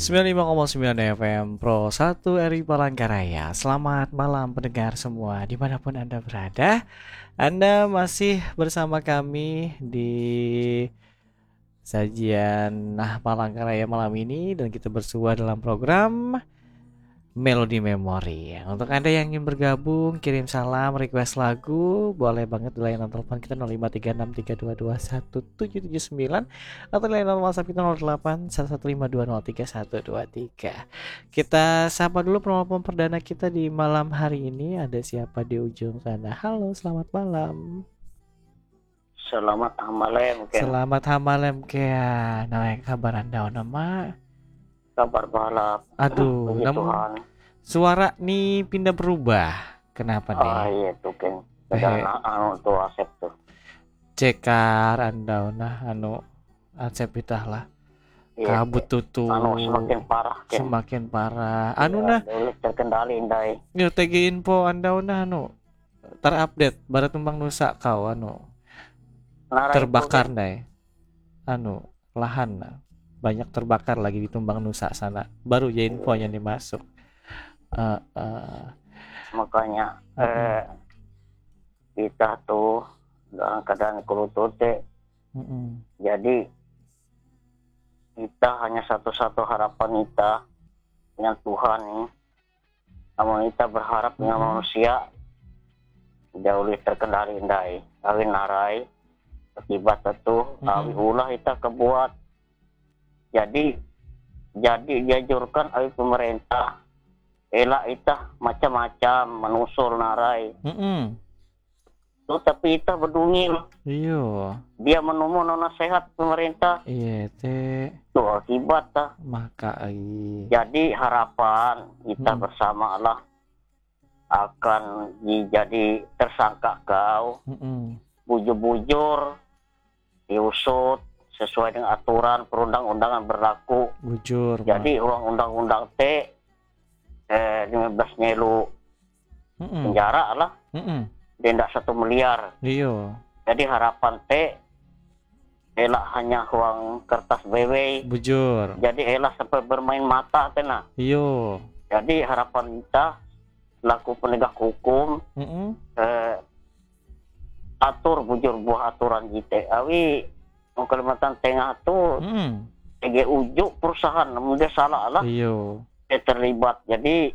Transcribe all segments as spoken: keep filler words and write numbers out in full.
sembilan puluh lima koma sembilan F M Pro satu R I Palangkaraya. Selamat malam pendengar semua dimanapun Anda berada. Anda masih bersama kami di sajian Nah Palangkaraya malam ini. Dan kita bersua dalam program Melodi Memori. Untuk Anda yang ingin bergabung, kirim salam, request lagu, boleh banget di layanan telepon kita nol lima tiga enam tiga dua dua satu tujuh tujuh sembilan atau layanan WhatsApp kita nol delapan satu satu lima dua nol tiga satu dua tiga. Kita sapa dulu penelpon perdana kita di malam hari ini. Ada siapa di ujung sana? Halo, selamat malam. Selamat hamalem Ken. Selamat hamalem Kea. Nah, kabar Anda nama? Kabar balap. Aduh, namun suara nih pindah berubah. Kenapa nih? Ah iya tuh Ken. Padahal anu tuh Asep tuh. Cekar Anda nah anu Asep itah lah. Iya, Kabut tutu. Anu semakin parah Ken. Semakin parah. Anu ya, nah. Ulit terkendali indai. Yo T G info Anda nah anu terupdate baru tumbang nusa kau anu. Narai terbakar dai. Anu lahan nah. Banyak terbakar lagi di Tumbang Nusa sana. Baru ya info yang dimasuk. Uh, uh. Makanya uh-uh. eh, kita tuh dalam keadaan kulutute. Uh-uh. Jadi kita hanya satu-satu harapan kita dengan Tuhan nih. Namun kita berharap dengan uh-uh. manusia jauh lebih terkendali indai. Kawin narai akibat itu uh-uh. awi ulah kita kebuat. Jadi jadi dianjurkan oleh pemerintah elak itah macam-macam menusul narai. Mm-mm. Tuh tapi itah berdungil. Iyo. Dia menemu nasihat pemerintah. Iya teh. Tuh akibat tah. Maka ay. Jadi harapan kita mm. bersama Allah akan jadi tersangka kau. Mm-mm. Bujur-bujur diusut sesuai dengan aturan perundang-undangan berlaku. Bujur. Jadi uang undang-undang T eh, lima belas nyelu Mm-mm. penjara lah. Mm-mm. Denda satu miliar. Iyo. Jadi harapan T elak hanya uang kertas B W. Bujur. Jadi elak sampai bermain mata tena. Iyo. Jadi harapan kita selaku penegak hukum eh, atur bujur buah aturan J T. Awi Kalimantan Tengah tuh mm. T G ujuk perusahaan namun dia salah lah. Iyo. Dia terlibat. Jadi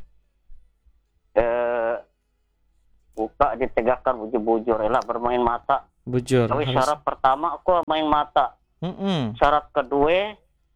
eh, buka ditegakkan bujur-bujur elah bermain mata. Bujur. Tapi harus... syarat pertama aku main mata. Mm-mm. Syarat kedua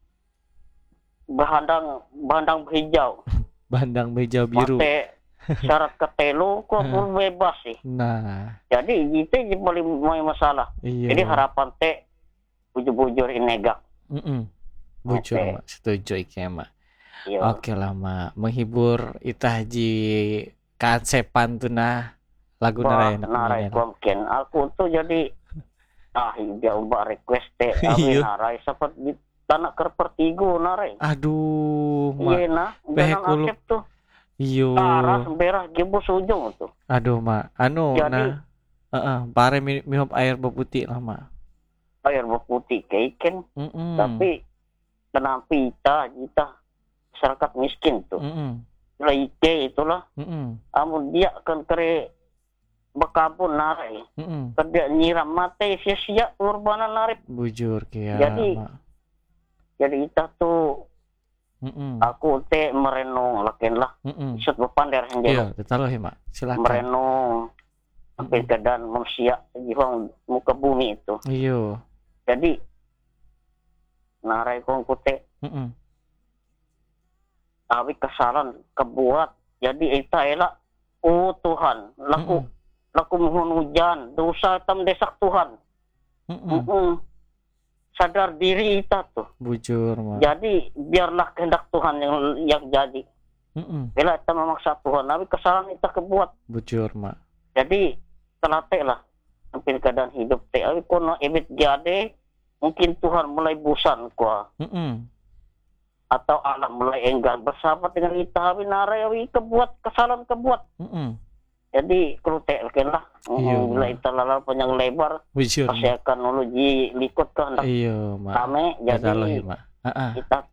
berhandang bandang hijau. Bandang hijau biru. Mate, syarat ketelu aku pun bebas sih. Nah. Jadi itu paling masalah. Iyo. Jadi harapan teh bujur-bujur inegak. Mm-mm. Bujur okay. mak, setuju iki mak. Iya. Oke lah mak, menghibur itah ji kacepan tuh nah lagu narai enak narai mungkin. Aku tuh jadi ah dia ubah request teh awi narai seperti tanah kerpertigo narai. Aduh mak. Iya nah, jangan aktif tuh. Iyo. Taras merah gibus ujung tuh. Aduh mak, anu jadi, nah, uh-uh, pare mi- mihop air berputih lah mak. Air berputih keiken, mm-mm. tapi kenapa kita kita masyarakat miskin tuh, lah ike itulah, amun dia kan kere bekabun narai, kerja nyiram mate sia-sia urbanan narik. Bujur kia. Jadi, mak. jadi kita tuh, mm-mm. aku teh merenung lakin lah, isut bepander yang jauh. Iya, taruh ya mak, silakan. Merenung sampai keadaan manusia di muka bumi itu. Iyo. Jadi narai kong kute awi kesalahan kebuat jadi ita elak oh Tuhan laku Mm-mm. laku mohon hujan dosa tam desak Tuhan sadar diri ita tuh bujur mak. Jadi biarlah kehendak Tuhan yang yang jadi elak ita memaksa Tuhan awi kesalahan ita kebuat bujur mak. Jadi telate lah hampir keadaan hidup teh awi kono ebit jade mungkin Tuhan mulai bosan kuah atau Allah mulai enggan bersahabat dengan kita awi narai awi kebuat kesalahan kebuat. Mm-mm. Jadi kalau teh lah mulai kita lalu panjang lebar pasti akan menuju likut kehendak iyo mak. kami jadi ya, kita tuh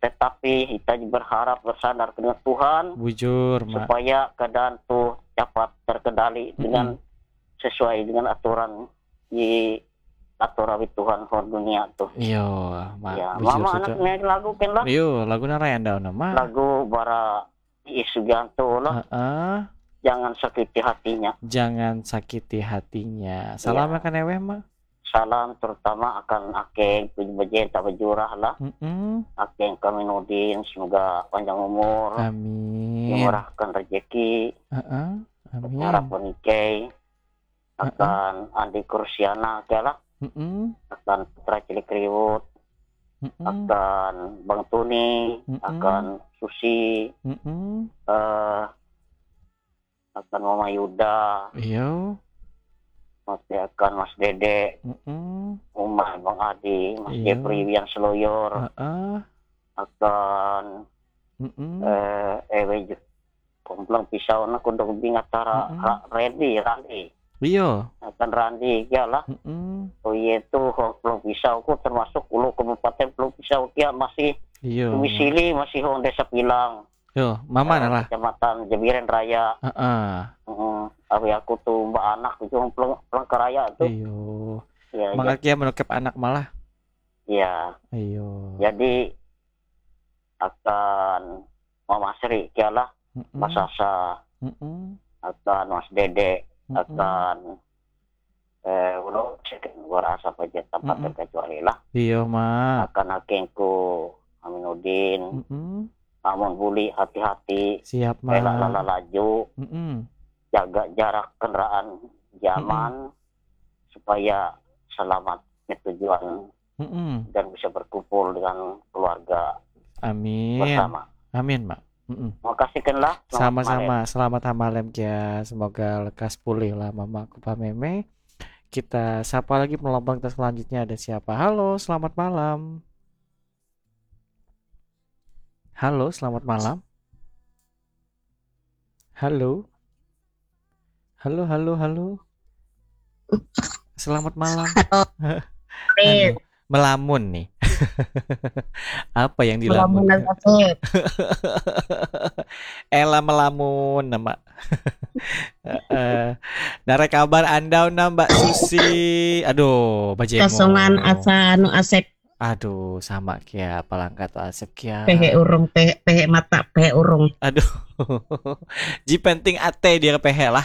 tetapi kita berharap bersandar dengan Tuhan Bujur, Mak. supaya keadaan tuh dapat terkendali dengan sesuai dengan aturan di aturan Tuhan hor dunia tuh. Iyo, Mak. Ya, Bujur mama sudah. anak lagu kan lah. Iyo, lagu narai anda nama. Lagu bara Isuganto lah. Heeh. Jangan sakiti hatinya. Jangan sakiti hatinya. Salam Iya. akan eweh, Mak. Salam terutama akan akeng bejenta bejurah lah. Mm-mm. Akeng Kaminudin semoga panjang umur, Amin. dimurahkan rezeki, Heeh. Amin. harapan ikei akan Andi Kursiana kalah, Mm-mm. akan Putra Cilik Riwut, Mm-mm. akan Bang Tuni, Mm-mm. akan Susi, Mm-mm. eh akan Mama Yuda, Iyo. masih akan Mas Dede, Mm-mm. Umar, Bang Adi, Mas Iya. Jepri Wian Seloyor, Heeh. akan Mm-mm. eh ewe komplang pisau na kundong bingatara Mm-mm. ra, Randy Randy Iyo. akan Randy ya lah. Mm-mm. Oh iya tuh komplang pisau ku termasuk ulu kabupaten Pulau Pisau kia masih Iyo. domisili masih hong desa Pilang. Yo, mama eh, lah. Kecamatan Jebiren Raya. Heeh. Heeh. Abi aku tuh mbak anak itu pulang pulang ke raya tuh. Iyo. Ya, Mangga kia menukep anak malah. ya, Iyo. jadi akan Mama Sri kia lah, Mm-mm. Mas Sasa, Mm-mm. akan Mas Dede, Mm-mm. akan eh ulo luar asa aja tempat Mm-mm. terkecuali lah, Iyo, Mak. akan hakengku Aminuddin, Mm-mm. Amun Buli hati-hati, Siap, pelak Mak. lala laju, Mm-mm. jaga jarak kendaraan zaman supaya selamat ke tujuan Mm-mm. dan bisa berkumpul dengan keluarga Amin. bersama. Amin, Mak. Mm-mm. Makasihkanlah. Selamat malam. Sama-sama, selamat malam ya. Semoga lekas pulih lah Mama Kupa Meme. Kita sapa lagi penumpang kita selanjutnya, ada siapa? Halo, selamat malam. Halo, selamat malam. Halo. Halo, halo, halo. Selamat malam. Anu, melamun nih. Apa yang dilamun? Melamun Asep. Ella melamun nama. Nare kabar Anda na Mbak Susi. Aduh, bajemo. Kasongan asa anu Asep. Aduh, sama kia palangkat Asep kia. Pehe urung, pehe, pehe mata, pehe urung. Aduh. Ji penting ate dia pehe lah.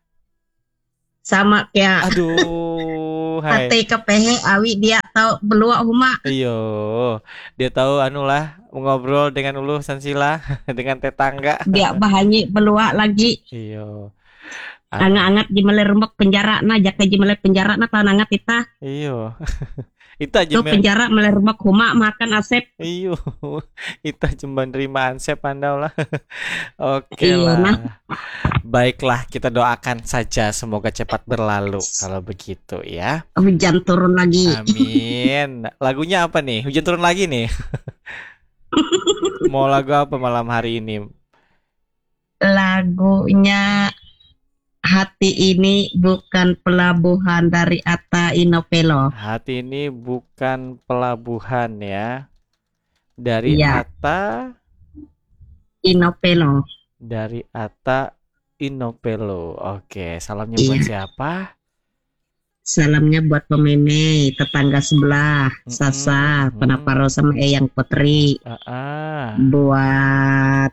Sama kia. Aduh, hai. Ate ke pehe awi dia tahu beluak huma. Iyo, dia tahu anu lah ngobrol dengan ulu sansila dengan tetangga. Dia bahanyi beluak lagi. Iyo. Angat-angat di mele rembak penjara na jaka di mele penjara na tahan angat ita. Iyo. Ita Tuh aja penjara mele rembak huma makan Asep. iyo. Ita cuma nerima ansep Anda lah. Oke Iya, lah. nah. Baiklah, kita doakan saja semoga cepat berlalu kalau begitu ya. Hujan turun lagi. Amin. Lagunya apa nih? Hujan turun lagi nih. Mau lagu apa malam hari ini? Lagunya Hati Ini Bukan Pelabuhan dari Atta Inopelo. Hati Ini Bukan Pelabuhan ya. Dari Iya. Atta Inopelo. dari Atta Inopelo. Oke, salamnya Iya. buat siapa? Salamnya buat pememe tetangga sebelah, Mm-mm, Sasa, mm-mm. Penaparo sama Eyang Putri. Ah, ah, Buat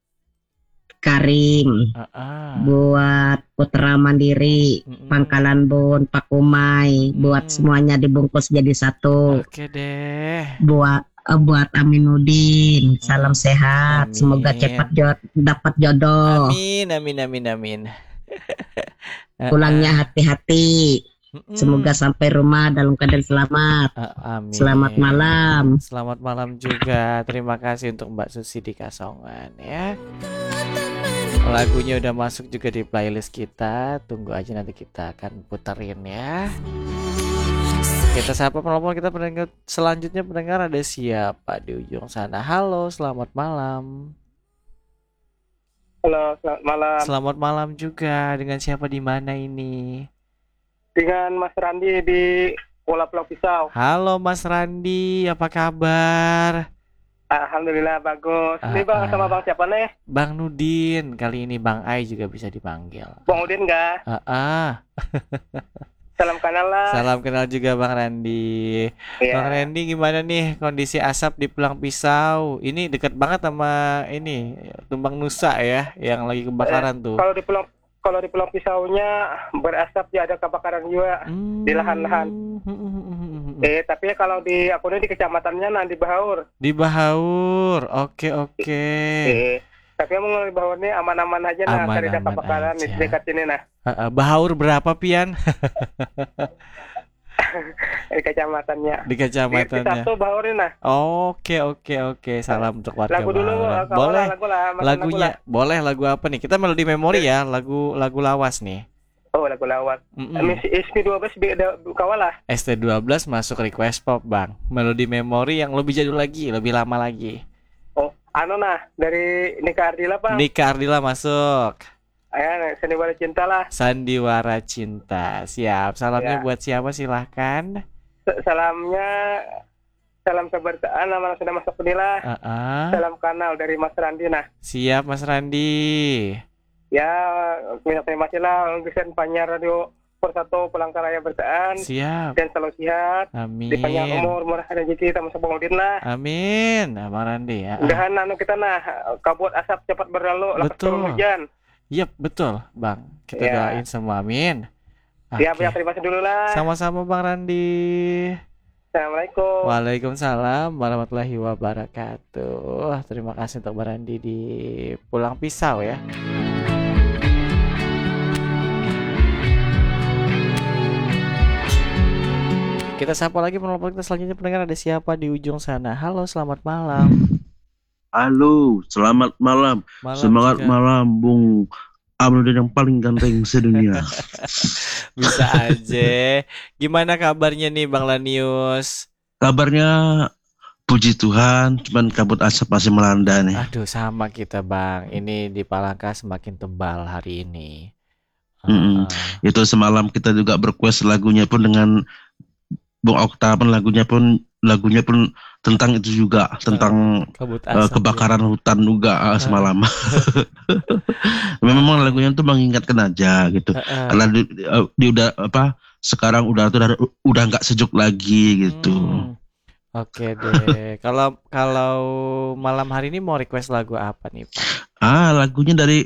Karim, ah, ah. buat Putra Mandiri, Mm-mm. Pangkalan Bun, Pak Umay, buat Mm. semuanya dibungkus jadi satu. Oke deh. Buat eh, buat Aminuddin, salam sehat, Amin. semoga cepat jo- dapat jodoh. Amin, amin, amin, amin. Pulangnya hati-hati, Mm-mm. semoga sampai rumah dalam keadaan selamat. Ah, amin. Selamat malam. Selamat malam juga. Terima kasih untuk Mbak Susi di Kasongan ya. Lagunya udah masuk juga di playlist kita. Tunggu aja nanti kita akan puterin ya. Kita sapa penelpon kita pendengar selanjutnya, pendengar ada siapa di ujung sana? Halo, selamat malam. Halo, selamat malam. Selamat malam juga. Dengan siapa di mana ini? Dengan Mas Randi di Kuala Pulau Pisau. Halo Mas Randi, apa kabar? Alhamdulillah bagus. Ini Ah, bang sama ah. bang siapa nih? Bang Nudin, kali ini Bang Ai juga bisa dipanggil. Bang Udin nggak? Ah, ah. Salam kenal lah. Salam kenal juga Bang Randi. Bang Ya. Randi gimana nih kondisi asap di Pulang Pisau? Ini dekat banget sama ini Tumbang Nusa ya, yang lagi kebakaran tuh. Kalau di pulau kalau di Pulau Pisaunya berasap ya ada kebakaran juga Hmm. di lahan-lahan. Eh tapi kalau di aku ini di kecamatannya nah di Bahaur. Di Bahaur. Oke, oke. Eh tapi emang di Bahaur ini aman-aman aja nah cari ada Aman-aman kebakaran di aja. dekat sini nah Ah, ah. Bahaur berapa Pian di kecamatannya. di Di, di kecamatannya? satu Bahaur ini nah. Oke, oke, oke. Salam untuk warga Lagu dulu Bahaur. kawan Boleh. lah, lagu lah, makan lagu lah. Lagunya boleh lagu apa nih? Kita melodi memori ya, lagu lagu lawas nih. Oh lagu lawat. Mm-mm. Misi S P dua belas bi- da- kawalah. S T dua belas masuk request pop, Bang. Melodi memori yang lebih jadul lagi, lebih lama lagi. Oh, anu nah dari Nika Ardila bang. Nika Ardila masuk. Ayo, Sandiwara Cinta lah. Sandiwara Cinta. Siap. Salamnya Ya. buat siapa silahkan. S- Salamnya salam kebertaan nama sudah masuk penilah. Ah, ah. Salam kanal dari Mas Randi nah. Siap Mas Randi. Ya, minta terima kasih lah Unggisen Panyar Radio Persatu Palangkaraya Bertaan Siap. dan selalu sehat. Di panjang Amin. umur, murah dan rezeki sama Bang Udin lah. Amin. Abang Randi ya. Ah. Mudahan anu kita nah kabut asap cepat berlalu, lekas Betul. turun hujan. Yap, betul, Bang. Kita Ya. doain semua. Amin. Ya, Oke. banyak terima kasih dulu lah. Sama-sama Bang Randi. Assalamualaikum. Waalaikumsalam warahmatullahi wabarakatuh. Terima kasih untuk Bang Randi di Pulang Pisau ya. Kita sapa lagi penelpon kita selanjutnya, pendengar ada siapa di ujung sana? Halo, selamat malam. Halo, selamat malam. Malam Semangat juga. malam, Bung Amrudin yang paling ganteng sedunia. Bisa aja. Gimana kabarnya nih Bang Lanius? Kabarnya puji Tuhan, cuman kabut asap masih melanda nih. Aduh, sama kita Bang. Ini di Palangka semakin tebal hari ini. Mm-mm. Ah, Itu semalam kita juga berquest lagunya pun dengan Bung Oktavan, lagunya pun lagunya pun tentang itu juga, tentang kabut eh, asap. kebakaran hutan juga eh, semalam. Memang lagunya itu mengingatkan aja gitu. Ya. Ah, ah. Karena di, eh, di udah apa sekarang udah tuh udah udah nggak sejuk lagi gitu. Hmm, Oke deh. Kalau kalau malam hari ini mau request lagu apa nih Pak? Ah, lagunya dari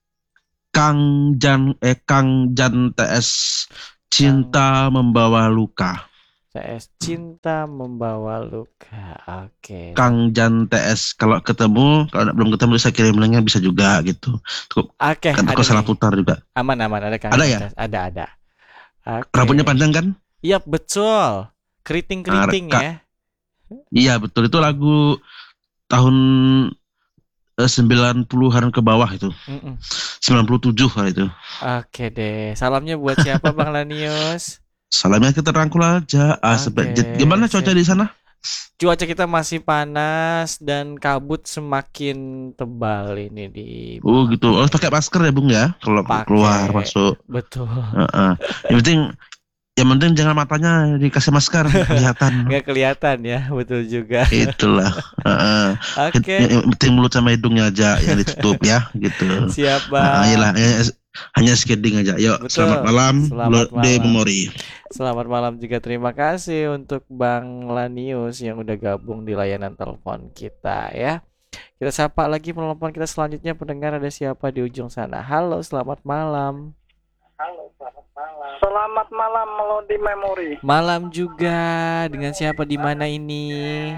Kang Jan eh Kang Jan T S Cinta Membawa Luka. C S Cinta Membawa Luka. Oke. Kang Jan T S kalau ketemu, kalau belum ketemu saya kirim linknya bisa juga gitu. Cukup Oke, kan ada kok salah nih. putar juga. Aman aman ada Kang Ada ya? Cinta. Ada ada. Oke. Rambutnya panjang kan? Iya betul. Keriting-keriting Ah, Kak. ya. Iya betul, itu lagu tahun eh, sembilan puluhan ke bawah itu. Mm-mm. sembilan puluh tujuh lah itu. Oke deh. Salamnya buat siapa Bang Lanius? Salamnya kita rangkul aja. Ah, Oke, sebe- gimana cuaca siap. di sana? Cuaca kita masih panas dan kabut semakin tebal ini di Oh gitu. Oh, pakai masker ya Bung ya kalau Pakai. keluar masuk. Betul. Heeh. Yang penting yang penting jangan matanya dikasih masker kelihatan. Nggak kelihatan ya, betul juga. Itulah. Heeh. Oke, Yang penting mulut sama hidungnya aja yang ditutup ya gitu. siap Nah, Bang. iyalah, ya, hanya skidding aja. Yuk, Betul. selamat malam. Selamat Melodi malam. Memori. Selamat malam juga, terima kasih untuk Bang Lanius yang udah gabung di layanan telepon kita ya. Kita sapa lagi penelpon kita selanjutnya, pendengar ada siapa di ujung sana? Halo, selamat malam. Selamat malam Melodi Memori. Malam juga, dengan siapa di mana ini?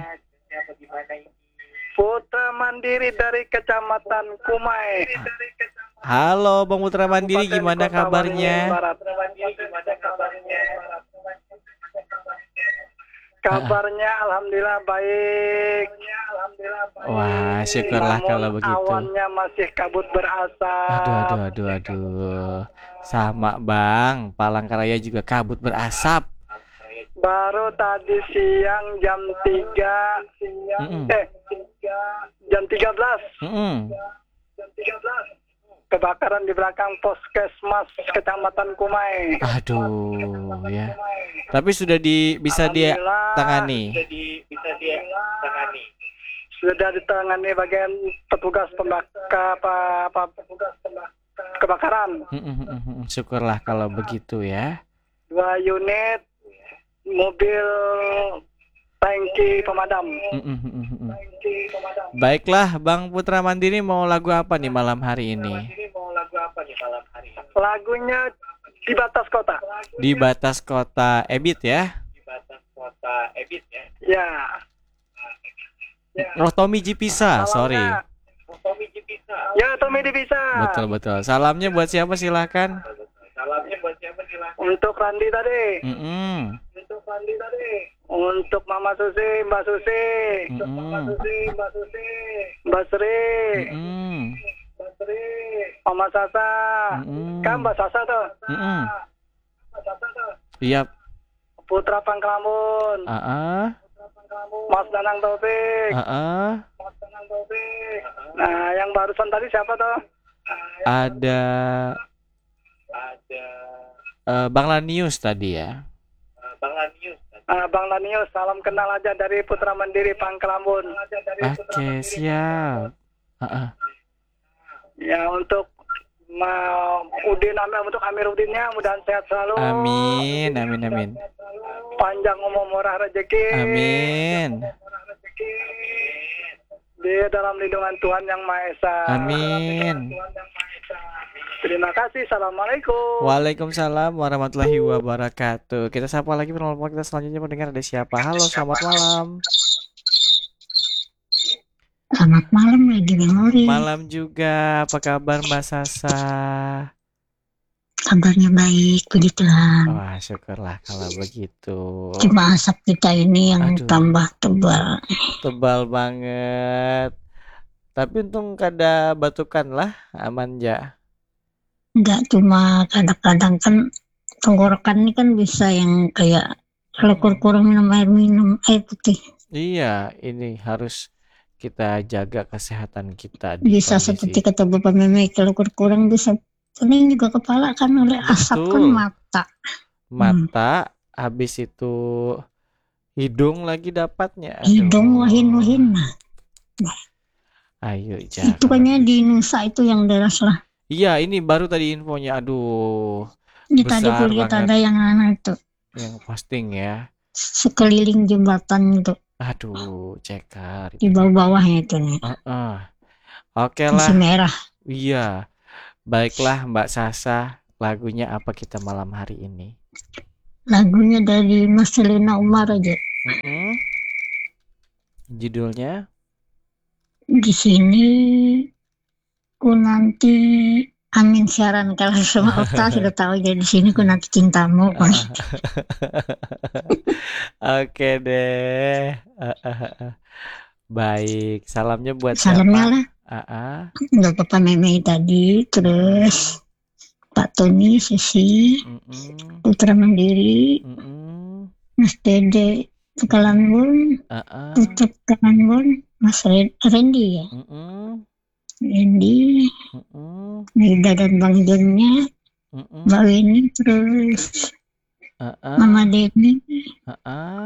Putra Mandiri dari Kecamatan Kumai. Halo Bang Putra Mandiri, Kabupaten gimana Kota kabarnya? Waringin Barat. Kabarnya alhamdulillah baik. Wah, syukurlah Namun kalau begitu. awannya masih kabut berasap. Aduh, aduh, aduh, aduh. Sama Bang, Palangkaraya juga kabut berasap. Baru tadi siang jam tiga Mm-mm. eh jam tiga belas Mm-mm. kebakaran di belakang Puskesmas Kecamatan Kumai. Aduh, ya. Tapi sudah di bisa dia Alhamdulillah, tangani. sudah ditangani bagian petugas pembakar apa, apa petugas kebakaran. Mm, mm, mm, mm. Syukurlah kalau begitu ya. Dua unit mobil tangki pemadam. Mm, mm, mm, mm, mm. Baiklah, Bang Putra Mandiri mau lagu apa nih malam hari ini? Lagunya Di Batas Kota. Di Batas Kota Ebit ya. Ya. Oh, Tommy Jipisa, sorry. Salamnya- Ya, Tommy Divisa. Betul betul. Salamnya buat siapa silahkan. Untuk Randi tadi. Mm-mm. Untuk Mama Susi, Mbak Susi. Mm-mm. Mbak Sri. Mm-mm. Mama Sasa. Mm-mm. Kan Mbak Sasa tuh. Mm-mm. Iya. Putra Pangkelamun. Ah, Mas Danang Taufik. ah, ah. Nah, yang barusan tadi siapa tuh? Ada eh, Bang Lanius tadi ya. Ah, Bang Lanius, salam kenal aja dari Putra Mandiri Pangkelamun. Oke, siap. Ah, ah. Ya, untuk Ma Udin Amir, untuk Amir Udinnya mudahan sehat selalu. Amin, amin, amin. Panjang umur murah rezeki. Amin. Di dalam lindungan Tuhan Yang Maha Esa. Amin. Terima kasih. Assalamualaikum. Waalaikumsalam warahmatullahi wabarakatuh. Kita sapa lagi penelpon kita selanjutnya mendengar ada siapa. Halo, selamat malam. Selamat malam lagi memori. Malam juga. Apa kabar Mbak Sasa? Kabarnya baik, puji Tuhan. Wah, syukurlah kalau begitu. Cuma asap kita ini yang Aduh. tambah tebal. Tebal banget. Tapi untung kada batukan lah, aman ya. Enggak, cuma kadang-kadang kan tenggorokan ini kan bisa yang kayak kalau kurang minum air minum air putih. Iya, ini harus kita jaga kesehatan kita di Bisa kondisi. seperti kata Bapak Meme, kalau kurang bisa pening juga kepala kan oleh asap kan Betul. mata. Mata, habis itu hidung lagi dapatnya. Aduh. Hidung wahin-wahin. Ayo, jangan. Itu kayaknya di Nusa itu yang deras lah. Iya, ini baru tadi infonya. Aduh, Ini tadi Besar kulihat banget. ada yang anak itu yang posting ya. sekeliling jembatan itu Aduh, cekar. di bawah-bawahnya itu nih. Heeh. Oke Masih lah. merah. Iya. Baiklah Mbak Sasa, lagunya apa kita malam hari ini? Lagunya dari Mas Selena Umar aja. Mm-mm. Judulnya? Di sini ku nanti Amin siaran kalau semua Okta sudah tahu jadi di sini ku nanti cintamu. Oke deh. Ah, ah, ah, ah. Baik, salamnya buat Salamnya siapa? lah Ah, ah. untuk Papa Meme tadi, terus Pak Tony, Susi, Mm-mm. Putra Mandiri, Mm-mm. Mas Dede Pekalambun, Ah, ah. Putra Pekalambun, Mas Red- Randy ya, Mm-mm. Randy, Mm-mm. Nida dan Bang Jonnya, Mm-mm. Mbak Weni, terus Ah, ah. Mama Dewi, Ah, ah.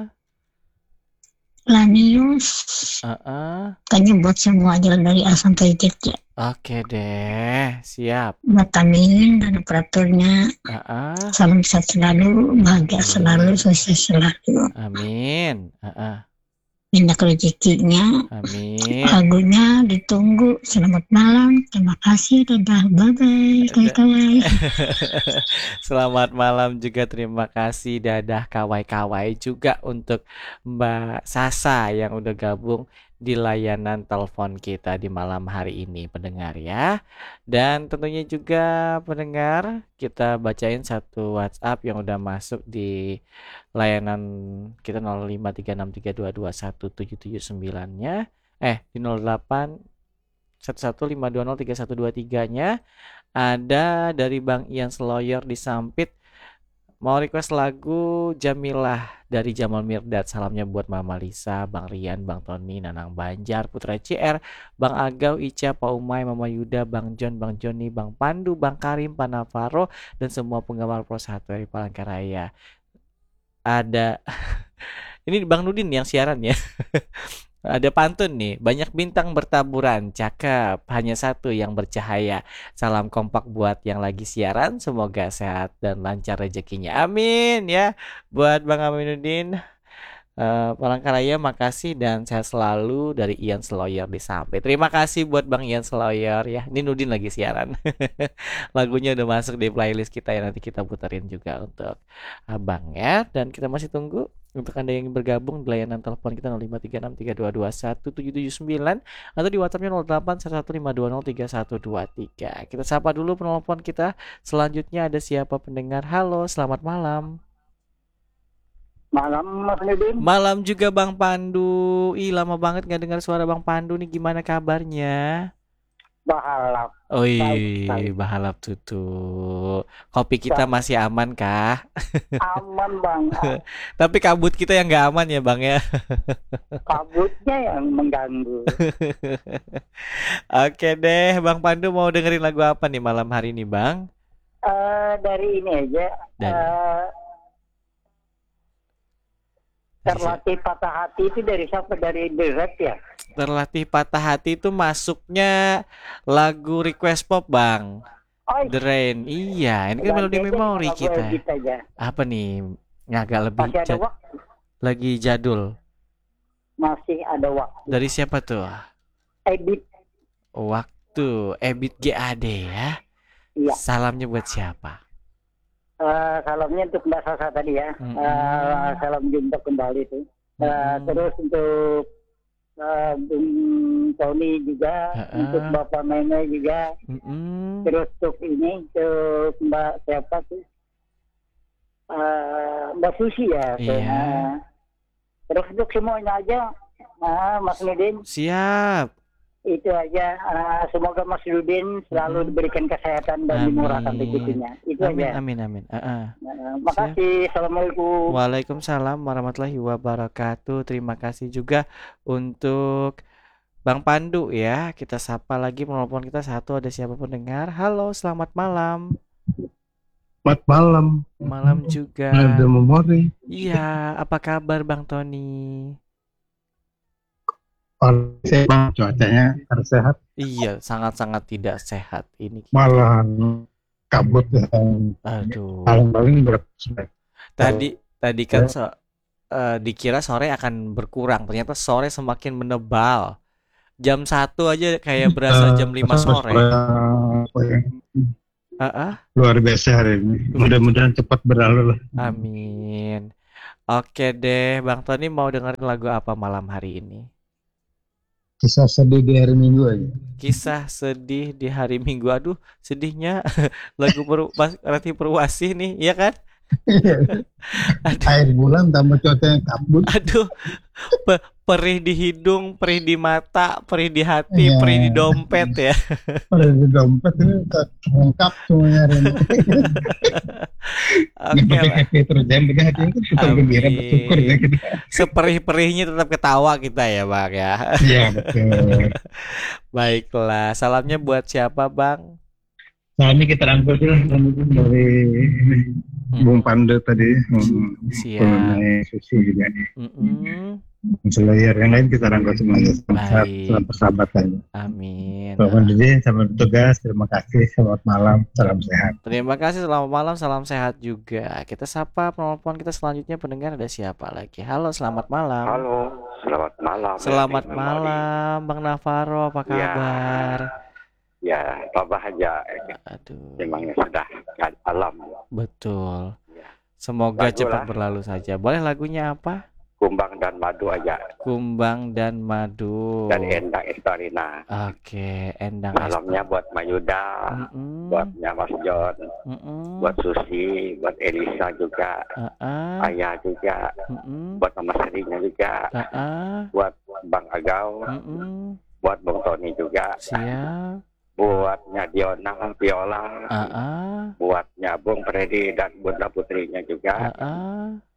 Lanius, Ah, ah. tanya buat semua aja dari A sampai Z ya. Oke deh, siap. Buat Amin dan operatornya, Ah, ah. salam sehat selalu, bahagia selalu, sukses selalu, Amin. Ah, ah. banyak rezekinya. Amin. Lagunya ditunggu. Selamat malam, terima kasih, dadah, bye bye, kawan-kawan. Selamat malam juga, terima kasih, dadah kawai-kawai juga untuk Mbak Sasa yang udah gabung di layanan telepon kita di malam hari ini pendengar ya. Dan tentunya juga pendengar, kita bacain satu WhatsApp yang udah masuk di layanan kita nol lima tiga enam tiga dua dua satu tujuh tujuh sembilan-nya. Eh, di nol delapan satu satu lima dua nol tiga satu dua tiga-nya. Ada dari Bang Ian Seloyer di Sampit, mau request lagu Jamilah dari Jamal Mirdad. Salamnya buat Mama Lisa, Bang Rian, Bang Tony, Nanang Banjar, Putra C R, Bang Agau, Ica, Pak Umay, Mama Yuda, Bang John, Bang Joni, Bang Pandu, Bang Karim, Pak Navarro, dan semua penggemar Pro satu dari Palangkaraya. Ada ini Bang Nudin yang siaran ya. Ada pantun nih, banyak bintang bertaburan, cakep, hanya satu yang bercahaya. Salam kompak buat yang lagi siaran, semoga sehat dan lancar rezekinya. Amin ya, buat Bang Aminuddin. Eh, Palangkaraya makasih dan sehat selalu dari Ian Sloyer di Sampai. Terima kasih buat Bang Ian Sloyer ya. Ini Nudin lagi siaran. Lagunya udah masuk di playlist kita ya, nanti kita puterin juga untuk Abang ya. Dan kita masih tunggu untuk Anda yang ingin bergabung di layanan telepon kita nol lima tiga enam tiga dua dua satu tujuh tujuh sembilan atau di WhatsApp-nya nol delapan satu satu lima dua nol tiga satu dua tiga. Kita sapa dulu penelpon kita. Selanjutnya ada siapa pendengar? Halo, selamat malam. Malam Mas Nudin. Malam juga Bang Pandu. Ih, lama banget nggak dengar suara Bang Pandu nih. Gimana kabarnya? Bahalap. Oi, Baik, baik. bahalap tutu. Kopi kita masih aman kah? Aman Bang. Tapi kabut kita yang nggak aman ya Bang ya. Kabutnya yang mengganggu. Oke deh, Bang Pandu mau dengerin lagu apa nih malam hari ini Bang? Eh dari ini aja. Dari- eh, Dari terlatih patah hati itu dari siapa? Dari The Red ya? Terlatih patah hati itu masuknya lagu request pop Bang. Oh, The Rain. Iya, ini kan melodi memori kita. Kita aja. Apa nih? Agak lebih Masih ada jad- waktu. lagi jadul. Masih ada waktu. Dari siapa tuh? Edit. Waktu Ebit G A D ya. Iya. Salamnya buat siapa? Eh, salamnya untuk Mbak Sasa tadi ya. Mm-mm. Eh, salam jumpa kembali tuh. Eh, Mm-mm. terus untuk eh, Bung Tony juga, Ha-ha. untuk Bapak Mene juga, Mm-mm. terus untuk ini untuk Mbak siapa tuh? Eh, Mbak Susi ya. Iya. Nah, terus untuk semuanya aja, nah, Mas Nudin, Siap. itu aja. Eh, semoga Mas Nudin selalu Mm-mm. diberikan kesehatan dan Amin. dimurahkan rezekinya. Itu Amin, aja. amin, amin. Ah, ah. Nah, makasih. Assalamualaikum. Waalaikumsalam warahmatullahi wabarakatuh. Terima kasih juga untuk Bang Pandu ya. Kita sapa lagi penelpon kita satu, ada siapa pendengar? Halo, selamat malam. Selamat malam. Malam juga. Ada memori. Iya, apa kabar Bang Tony? Orang sehat, cuacanya harus sehat. Iya, sangat-sangat tidak sehat ini. Malah kabut yang Aduh. paling-paling berat. Tadi tadi kan so, eh, dikira sore akan berkurang, ternyata sore semakin menebal. Jam satu aja kayak berasa jam lima sore. Ah, ah, Luar biasa hari ini. Mudah-mudahan cepat berlalu lah. amin. Oke deh, Bang Tony mau dengerin lagu apa malam hari ini? Kisah sedih di hari Minggu aja. Kisah sedih di hari Minggu. Aduh, sedihnya lagu Peru, Mas Rati Perwasi nih, iya kan? Aduh, Air bulan tambah cuacanya kabut. aduh, pe- perih di hidung, perih di mata, perih di hati, Iya. perih di dompet ya. Pada di dompet ini lengkap semuanya hari ini. Yang Oke penting lah. happy terus. Yang penting hati itu tetap gembira, bersyukur ya kita. Seperih-perihnya tetap ketawa kita ya Bang ya. Iya betul. Baiklah, salamnya buat siapa Bang? Nah ini kita rangkul dulu dari Hmm, Bung Pandu tadi, hmm, siap. mengenai Susi juga. Mm-mm. Slayer yang lain kita rangkul semuanya. Sehat, Baik. salam persahabatan. Amin. Bapak Dede, selamat bertugas, terima kasih, selamat malam, salam sehat. Terima kasih, selamat malam, salam sehat juga. Kita sapa penelpon kita selanjutnya pendengar ada siapa lagi? Halo, selamat malam. Halo, selamat malam. Selamat Melody Memori. malam, Bang Navarro, apa Ya. kabar? Ya, tabah aja. Aduh, Memangnya sudah alam. betul. Ya. Semoga Lagu cepat lah. berlalu saja. Boleh lagunya apa? Kumbang dan madu aja. Kumbang dan Madu. Dan Endang Estarina. Oke, Endang Malamnya buat Mayuda, Mm-mm, buatnya Mas John, mm-mm, buat Susi, buat Elisa juga, ah-ah, Ayah juga, mm-mm, buat Mama Serinya juga, ah-ah, buat Bang Agau, mm-mm, buat Bung Tony juga, siap, buatnya Diona Viola, ah-ah, buatnya Bung Freddy dan Bunda Putrinya juga, ah-ah,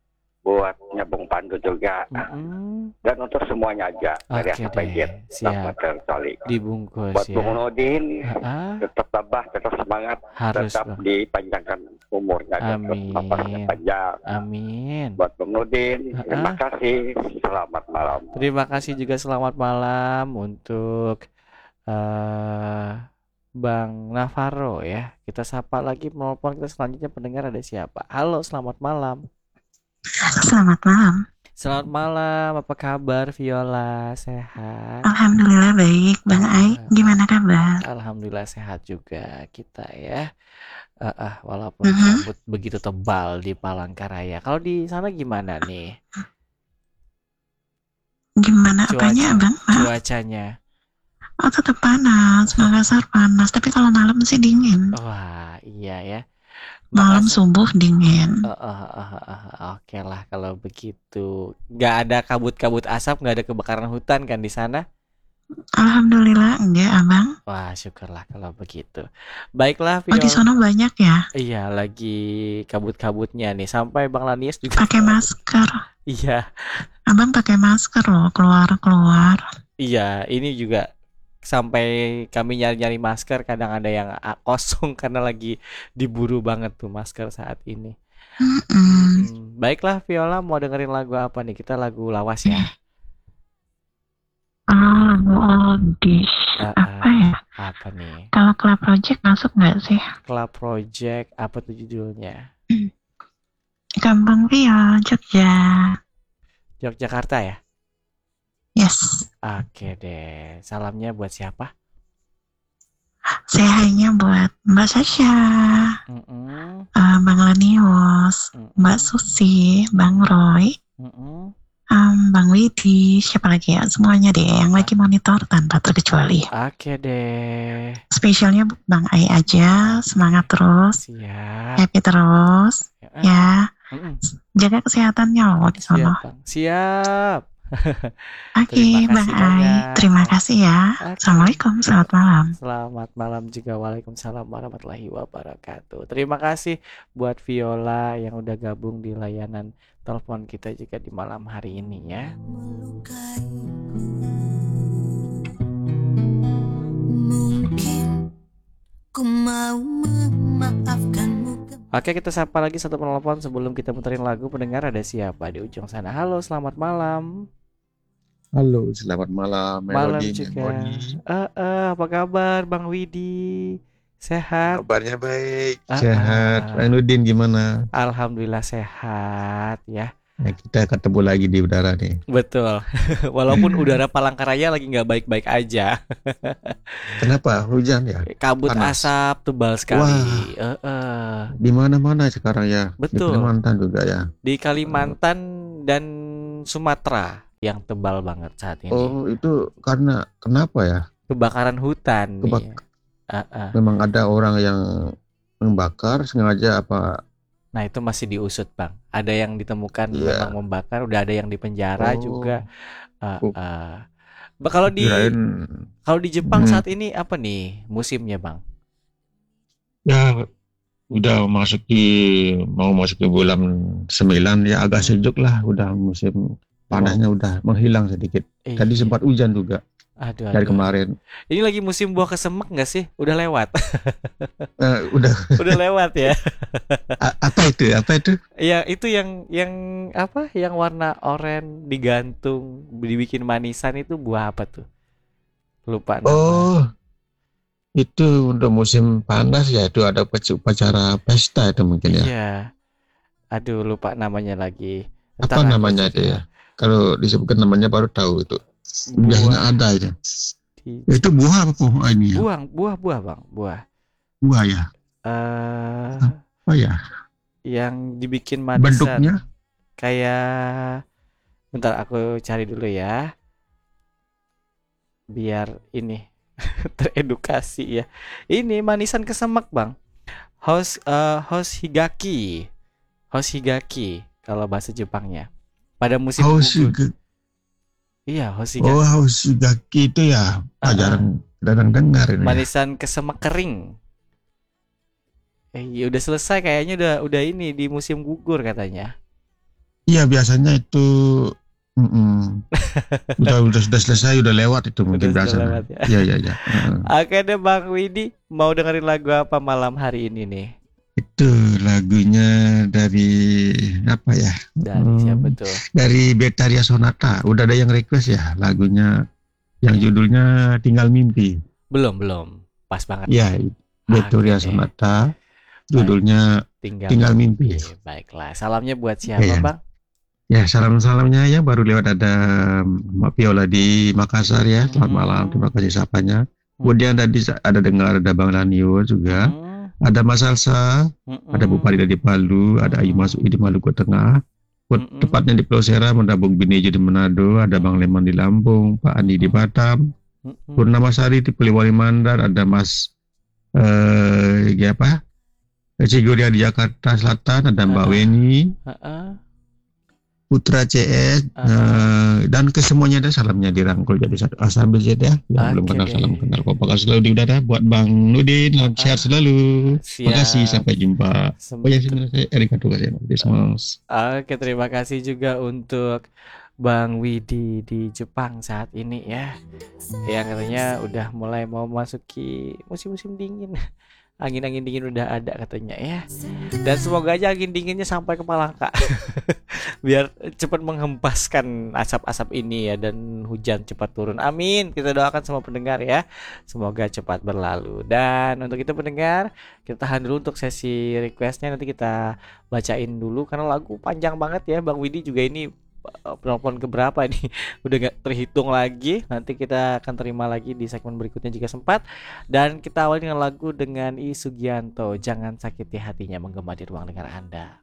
buatnya Bung Pandu juga. Mm-mm. Dan untuk semuanya aja dari Oke sampai deh, Jet. siap. Kali. Dibungkus Buat ya. Bung Nudin, Ah, tetap tabah, tetap semangat, harus tetap Bang. dipanjangkan umurnya, tetap Amin. nafasnya panjang. Amin. Buat Bung Nudin, terima Ah. kasih, selamat malam. Terima kasih juga selamat malam untuk eh Bang Navarro ya. Kita sapa lagi menelpon kita selanjutnya pendengar ada siapa? Halo, selamat malam. Selamat malam. Selamat malam, apa kabar Viola? Sehat? Alhamdulillah baik. Bang Ai, gimana kabar? Alhamdulillah sehat juga kita ya. Eh, ah, walaupun Mhm. kabut begitu tebal di Palangkaraya. Kalau di sana gimana nih Gimana apanya, cuaca? Bang? Maaf. Cuacanya? Oh, tetap panas. Makassar panas, tapi kalau malam sih dingin. Wah, iya ya. Malam Makassar. subuh dingin. Eh, eh, eh, eh, eh, Oke lah kalau begitu. Nggak ada kabut-kabut asap, nggak ada kebakaran hutan kan di sana? Alhamdulillah enggak, Abang. Wah, syukurlah kalau begitu. Baiklah, Oh, di Viola. sono banyak ya? Iya, lagi kabut-kabutnya nih. Sampai Bang Lanius juga. Pakai masker. Iya, Abang pakai masker loh, keluar-keluar. iya. Ini juga sampai kami nyari-nyari masker. Kadang ada yang ah, kosong karena lagi diburu banget tuh masker saat ini. Mm-mm. Hmm, baiklah, Viola mau dengerin lagu apa nih? Kita lagu lawas ya. Oh, lagu oldies. Ah, Apa ah, ya? apa nih? Kalau Club Project masuk nggak sih? Club Project, apa tuh judulnya? Kampung Rio, Jogja. Yogyakarta ya? Yes. Oke deh. Salamnya buat siapa? Sayangnya buat Mbak Sasha, Mm-mm, eh, Bang Lanius, mm-mm, Mbak Susi, Bang Roy, mm-mm. em, Bang Widi, siapa lagi ya? Semuanya deh yang lagi monitor tanpa terkecuali. Oke deh. Spesialnya Bang Ai aja, semangat terus, Siap. happy terus, Ya, ya. mm-mm. Jaga kesehatannya loh di Siap, sono. Bang. Siap. Oke, Terima Bang kasih Ai, banyak. terima kasih ya. Oke. Assalamualaikum, selamat malam. Selamat malam juga. Waalaikumsalam warahmatullahi wabarakatuh. Terima kasih buat Viola yang udah gabung di layanan telepon kita juga di malam hari ini ya. Mungkin ku mau memaafkanmu. Oke, kita sapa lagi satu penelpon sebelum kita puterin lagu. Pendengar ada siapa di ujung sana? Halo, selamat malam. Halo, selamat malam. Malam Melody, juga. Melody. Eh, eh, apa kabar Bang Widi? Sehat? Kabarnya baik, Ah, sehat. ah. Rainuddin gimana? Alhamdulillah sehat ya. Ya, kita ketemu lagi di udara nih. Betul. Walaupun udara Palangkaraya lagi nggak baik-baik aja. Kenapa? Hujan ya? Kabut Panas. asap tebal sekali. Wah. Eh, eh. Di mana-mana sekarang ya. Di Betul. Kalimantan juga ya. Di Kalimantan dan Sumatera yang tebal banget saat ini. Oh, itu karena kenapa ya? Kebakaran hutan nih. Kebak- Eh, eh. Memang ada orang yang membakar sengaja apa? Nah, itu masih diusut, Bang. Ada yang ditemukan Iya. memang membakar, udah ada yang di penjara Oh. juga. Eh, Oh. eh. Ba- Kalau di Kirain kalau di Jepang Hmm. saat ini apa nih musimnya, Bang? ya udah masuk di mau masuk ke bulan sembilan ya agak sejuk lah, udah musim panasnya udah menghilang sedikit. Tadi Iya. sempat hujan juga Aduh, dari aduh. kemarin. Ini lagi musim buah kesemek nggak sih? Udah lewat. Eh, udah Udah lewat ya. A- apa itu? Apa itu? Ya, itu yang yang apa? Yang warna oranye digantung, dibikin manisan itu buah apa tuh? Lupa nama. Oh, itu untuk musim panas ya, itu ada upac- upacara pesta itu mungkin ya. Iya. Aduh, lupa namanya lagi. Apa Ntar aku namanya juga itu ya? Kalau disebutkan namanya baru tahu itu. Biasanya buah ada itu. di Itu buah apa pohon ini ya? buah, buah, buah, Bang. Buah. Buah ya. Eh, Oh ya, yang dibikin manisan bentuknya. kayak bentar aku cari dulu ya. Biar ini teredukasi ya. Ini manisan kesemek, Bang. Hos eh, Hoshigaki. Hoshigaki kalau bahasa Jepangnya. Pada musim gugur. Hoshigaki. Iya, Hoshigaki. Oh, Hoshigaki itu ya. Ah, Ah, jarang, jarang dengar ini. Manisan kesemek kering. Eh, ya udah selesai kayaknya udah udah ini di musim gugur katanya. Iya biasanya itu mm-mm. udah udah sudah selesai udah lewat itu mungkin Udah sudah biasanya. lewat ya. Iya iya iya. Heeh. Oke deh Bang Widi, mau dengerin lagu apa malam hari ini nih? Itu lagunya dari apa ya? Dari Hmm, siapa tuh? Dari Betaria Sonata. Udah ada yang request ya lagunya yang judulnya Tinggal Mimpi. Belum, belum. Pas banget. Ya, Betaria Oke deh. Sonata. Judulnya Tinggal, Tinggal Mimpi. Oke, baiklah. Salamnya buat siapa, Iya. Bang? Ya, salam-salamnya ya baru lewat ada Mbak Viola di Makassar ya. Selamat malam, terima kasih sapanya. Kemudian tadi ada dengar ada Bang Lanio juga. Hmm, Ada Mas Salsa, ada Bu mm-mm, Farida di Palu, ada Ayu Masuki di Maluku Tengah. mm-mm, Tepatnya di Pulau Sera, Mendabung Binejo di Manado, ada Bang Leman di Lampung, Pak Andi di Batam, mm-mm. Purnama Sari di Poliwali Mandar, ada Mas eh ya apa? Ciguria di Jakarta Selatan, ada Mbak Ah. Weni, Heeh. Putra C S, Ah. eh, dan ke semuanya ada salamnya dirangkul jadi satu A sampai Z ya. Yang belum Oke kenal deh. salam kenal Kopak selalu di udara buat Bang Nudin, Ah. sehat selalu. Siap. Makasih, sampai jumpa. Sem- Oh ya, sebenarnya saya Erika tugas ya, Dismos. Oke, terima kasih juga untuk Bang Widi di Jepang saat ini ya. Yang katanya udah mulai mau masuki musim-musim dingin. Angin-angin dingin udah ada katanya ya. Dan semoga aja angin dinginnya sampai ke Palangka. Biar cepat menghempaskan asap-asap ini ya dan hujan cepat turun. Amin. Kita doakan semua pendengar ya. Semoga cepat berlalu. Dan untuk itu pendengar, kita tahan dulu untuk sesi requestnya. Nanti kita bacain dulu karena lagu panjang banget ya. Bang Widi juga ini uh, penelpon keberapa nih? Udah gak terhitung lagi. Nanti kita akan terima lagi di segmen berikutnya jika sempat. Dan kita awali dengan lagu dengan I Sugianto, Jangan Sakiti Hatinya, menggema di ruang dengar Anda.